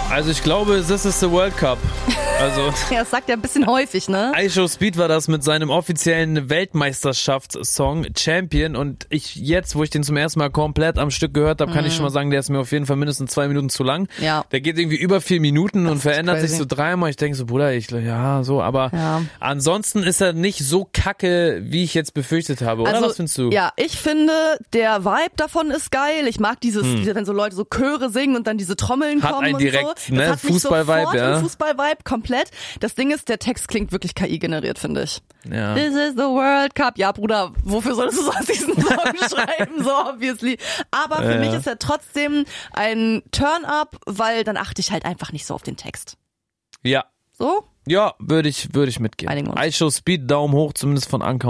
Also ich glaube, this is the World Cup. Also Ja, das sagt er ein bisschen häufig, ne? IShowSpeed war das mit seinem offiziellen Weltmeisterschaftssong Champion und jetzt, wo ich den zum ersten Mal komplett am Stück gehört habe, kann ich schon mal sagen, der ist mir auf jeden Fall mindestens 2 Minuten zu lang. Ja. Der geht irgendwie über 4 Minuten und verändert crazy. sich so dreimal. Ich denke so, Bruder, aber ansonsten ist er nicht so kacke, wie ich jetzt befürchtet habe, oder? Was findest du? Ja, ich finde, der Vibe davon ist geil. Ich mag wenn so Leute so Chöre singen und dann diese Trommeln Hat kommen einen und direkt, so. ne? Das hat mich Fußball-Vibe, sofort ja. im Fußball-Vibe komplett. Das Ding ist, der Text klingt wirklich KI generiert, finde ich. Ja. This is the World Cup. Ja, Bruder, wofür solltest du sonst diesen Song schreiben? So, obviously. Aber für mich ist er trotzdem ein Turn-up, weil dann achte ich halt einfach nicht so auf den Text. Ja. So? Ja, würde ich mitgehen. Einigen wir uns. IShowSpeed, Daumen hoch, zumindest von Anker.